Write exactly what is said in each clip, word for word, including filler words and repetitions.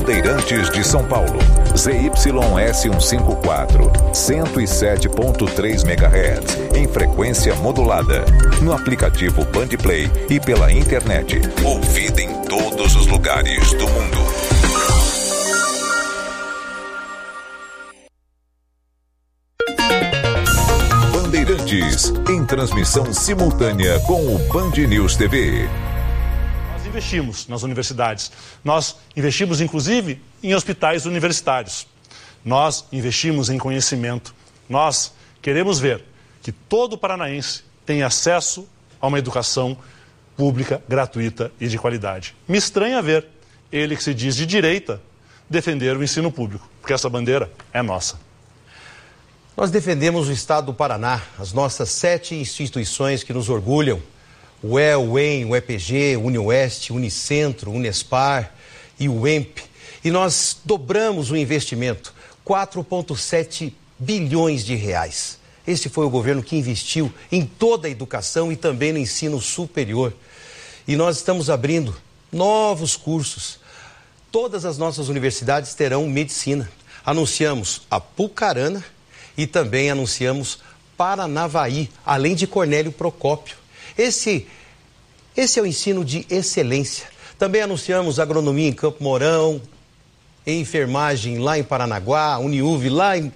Bandeirantes de São Paulo, Z Y S cento e cinquenta e quatro, cento e sete ponto três megahertz, em frequência modulada, no aplicativo Bandplay e pela internet. Ouvida em todos os lugares do mundo. Bandeirantes, em transmissão simultânea com o Band News T V. Nós investimos nas universidades. Nós investimos, inclusive, em hospitais universitários. Nós investimos em conhecimento. Nós queremos ver que todo paranaense tenha acesso a uma educação pública, gratuita e de qualidade. Me estranha ver ele que se diz de direita defender o ensino público, porque essa bandeira é nossa. Nós defendemos o Estado do Paraná, as nossas sete instituições que nos orgulham, o E L, o E M, o E P G, o UniOeste, o Unicentro, o Unespar e o E M P. E nós dobramos o investimento, quatro vírgula sete bilhões de reais. Este foi o governo que investiu em toda a educação e também no ensino superior. E nós estamos abrindo novos cursos. Todas as nossas universidades terão medicina. Anunciamos a Pucarana e também anunciamos Paranavaí, além de Cornélio Procópio. Esse, esse é o ensino de excelência. Também anunciamos agronomia em Campo Mourão, enfermagem lá em Paranaguá, Uniuv lá, em,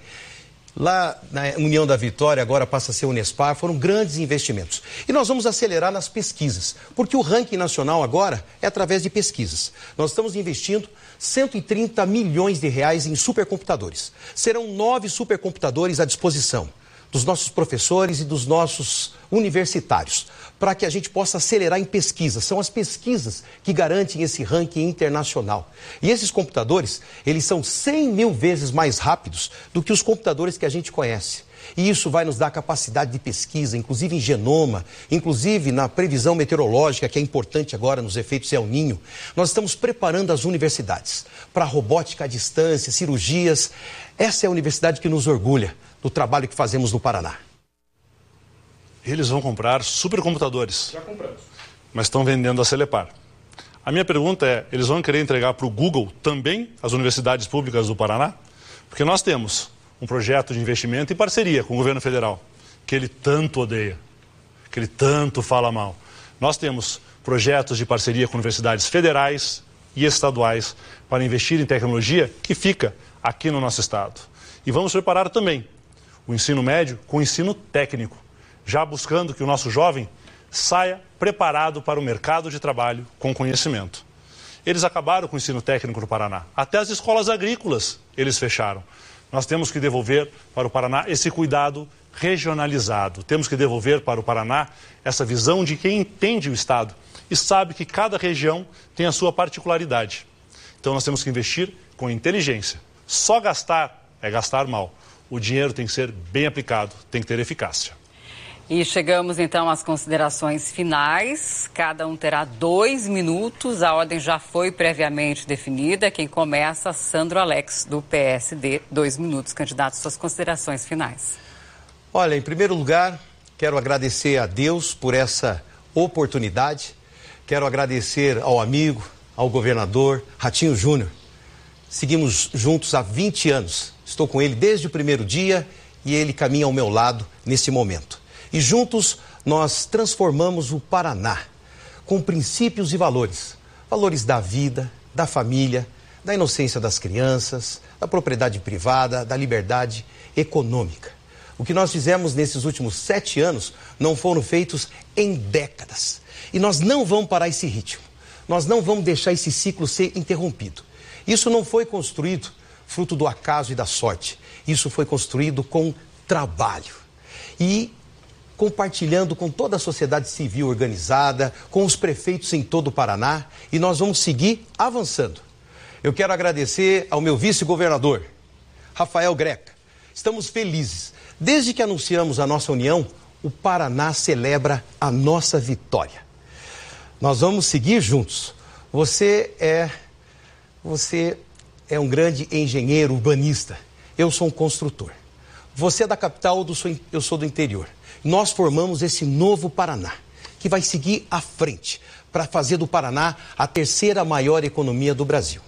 lá na União da Vitória, agora passa a ser Unespar. Foram grandes investimentos. E nós vamos acelerar nas pesquisas, porque o ranking nacional agora é através de pesquisas. Nós estamos investindo cento e trinta milhões de reais em supercomputadores. Serão nove supercomputadores à disposição dos nossos professores e dos nossos universitários, para que a gente possa acelerar em pesquisas. São as pesquisas que garantem esse ranking internacional. E esses computadores, eles são cem mil vezes mais rápidos do que os computadores que a gente conhece. E isso vai nos dar capacidade de pesquisa, inclusive em genoma, inclusive na previsão meteorológica, que é importante agora nos efeitos El Niño. Nós estamos preparando as universidades para robótica à distância, cirurgias. Essa é a universidade que nos orgulha do trabalho que fazemos no Paraná. Eles vão comprar supercomputadores. Já compramos. Mas estão vendendo a Celepar. A minha pergunta é, eles vão querer entregar para o Google também as universidades públicas do Paraná? Porque nós temos um projeto de investimento em parceria com o governo federal, que ele tanto odeia, que ele tanto fala mal. Nós temos projetos de parceria com universidades federais e estaduais para investir em tecnologia que fica aqui no nosso estado. E vamos preparar também o ensino médio com o ensino técnico, já buscando que o nosso jovem saia preparado para o mercado de trabalho com conhecimento. Eles acabaram com o ensino técnico no Paraná. Até as escolas agrícolas eles fecharam. Nós temos que devolver para o Paraná esse cuidado regionalizado. Temos que devolver para o Paraná essa visão de quem entende o Estado e sabe que cada região tem a sua particularidade. Então nós temos que investir com inteligência. Só gastar é gastar mal. O dinheiro tem que ser bem aplicado, tem que ter eficácia. E chegamos então às considerações finais. Cada um terá dois minutos. A ordem já foi previamente definida. Quem começa, Sandro Alex, do P S D. Dois minutos, candidato, suas considerações finais. Olha, em primeiro lugar, quero agradecer a Deus por essa oportunidade. Quero agradecer ao amigo, ao governador Ratinho Júnior. Seguimos juntos há vinte anos. Estou com ele desde o primeiro dia e ele caminha ao meu lado nesse momento. E juntos nós transformamos o Paraná com princípios e valores. Valores da vida, da família, da inocência das crianças, da propriedade privada, da liberdade econômica. O que nós fizemos nesses últimos sete anos não foram feitos em décadas. E nós não vamos parar esse ritmo. Nós não vamos deixar esse ciclo ser interrompido. Isso não foi construído fruto do acaso e da sorte. Isso foi construído com trabalho. E compartilhando com toda a sociedade civil organizada, com os prefeitos em todo o Paraná, e nós vamos seguir avançando. Eu quero agradecer ao meu vice-governador, Rafael Greca. Estamos felizes. Desde que anunciamos a nossa união, o Paraná celebra a nossa vitória. Nós vamos seguir juntos. Você é, você é um grande engenheiro urbanista. Eu sou um construtor. Você é da capital, eu sou do interior. Nós formamos esse novo Paraná, que vai seguir à frente para fazer do Paraná a terceira maior economia do Brasil.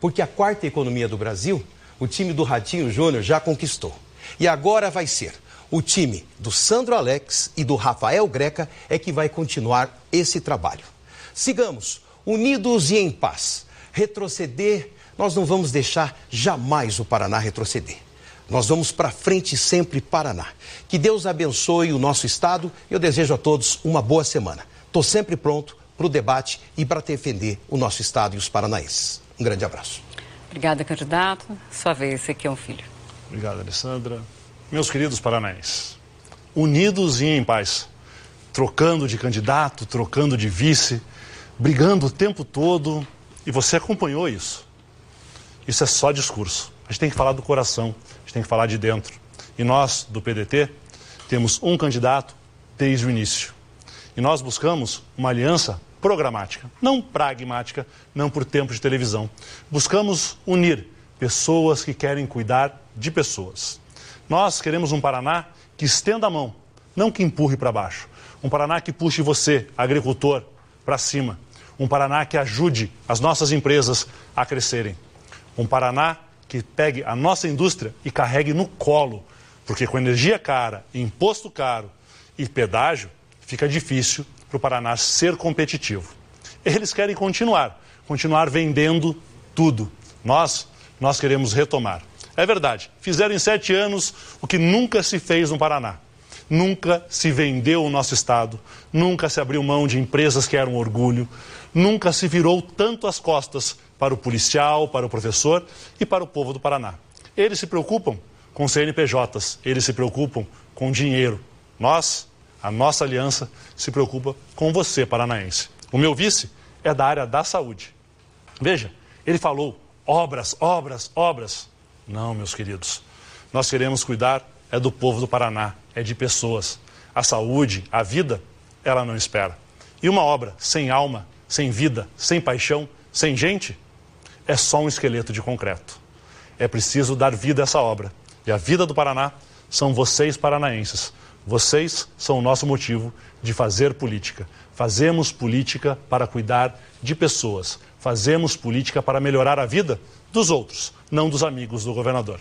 porque a quarta economia do Brasil, o time do Ratinho Júnior já conquistou. E agora vai ser o time do Sandro Alex e do Rafael Greca é que vai continuar esse trabalho. Sigamos unidos e em paz. Retroceder, nós não vamos deixar jamais o Paraná retroceder. Nós vamos para frente sempre, Paraná. Que Deus abençoe o nosso estado e eu desejo a todos uma boa semana. Estou sempre pronto para o debate e para defender o nosso estado e os paranaenses. Um grande abraço. Obrigada, candidato. Sua vez, esse aqui é um filho. Obrigado, Alessandra. Meus queridos paranaenses, unidos e em paz, trocando de candidato, trocando de vice, brigando o tempo todo, e você acompanhou isso. Isso é só discurso. A gente tem que falar do coração, a gente tem que falar de dentro. E nós, do P D T, temos um candidato desde o início. E nós buscamos uma aliança programática, não pragmática, não por tempo de televisão. Buscamos unir pessoas que querem cuidar de pessoas. Nós queremos um Paraná que estenda a mão, não que empurre para baixo. Um Paraná que puxe você, agricultor, para cima. Um Paraná que ajude as nossas empresas a crescerem. Um Paraná que pegue a nossa indústria e carregue no colo. Porque com energia cara, imposto caro e pedágio, fica difícil para o Paraná ser competitivo. Eles querem continuar, continuar vendendo tudo. Nós, nós queremos retomar. É verdade, fizeram em sete anos o que nunca se fez no Paraná. Nunca se vendeu o nosso estado, nunca se abriu mão de empresas que eram orgulho, nunca se virou tanto as costas para o policial, para o professor e para o povo do Paraná. Eles se preocupam com C N P Js, eles se preocupam com dinheiro. Nós, a nossa aliança, se preocupa com você, paranaense. O meu vice é da área da saúde. Veja, ele falou obras, obras, obras. Não, meus queridos, nós queremos cuidar é do povo do Paraná, é de pessoas. A saúde, a vida, ela não espera. E uma obra sem alma, sem vida, sem paixão, sem gente, é só um esqueleto de concreto. É preciso dar vida a essa obra. E a vida do Paraná são vocês, paranaenses. Vocês são o nosso motivo de fazer política. Fazemos política para cuidar de pessoas. Fazemos política para melhorar a vida dos outros, não dos amigos do governador.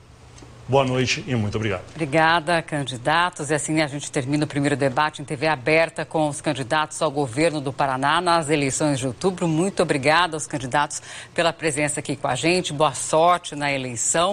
Boa noite e muito obrigado. Obrigada, candidatos. E assim a gente termina o primeiro debate em T V aberta com os candidatos ao governo do Paraná nas eleições de outubro. Muito obrigada aos candidatos pela presença aqui com a gente. Boa sorte na eleição.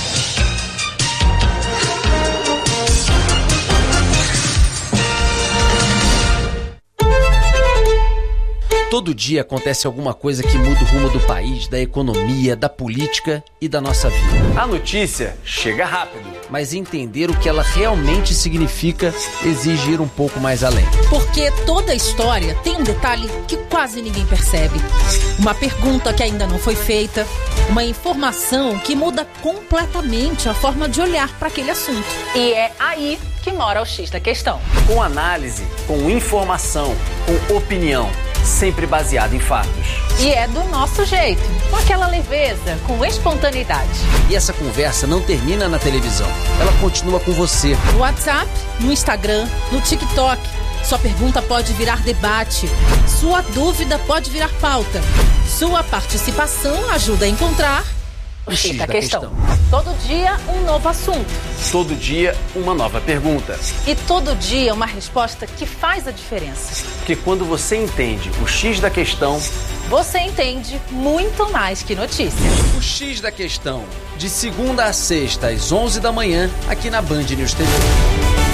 Todo dia acontece alguma coisa que muda o rumo do país, da economia, da política e da nossa vida. A notícia chega rápido. Mas entender o que ela realmente significa exige ir um pouco mais além. Porque toda história tem um detalhe que quase ninguém percebe. Uma pergunta que ainda não foi feita, uma informação que muda completamente a forma de olhar para aquele assunto. E é aí que mora o X da questão. Com análise, com informação, com opinião. Sempre baseado em fatos. E é do nosso jeito, com aquela leveza, com espontaneidade. E essa conversa não termina na televisão, ela continua com você. No WhatsApp, no Instagram, no TikTok. Sua pergunta pode virar debate, sua dúvida pode virar pauta. Sua participação ajuda a encontrar o X da questão. Todo dia um novo assunto. Todo dia uma nova pergunta. E todo dia uma resposta que faz a diferença. Porque quando você entende o X da questão, você entende muito mais que notícia. O X da questão, de segunda a sexta às onze da manhã, aqui na Band News T V.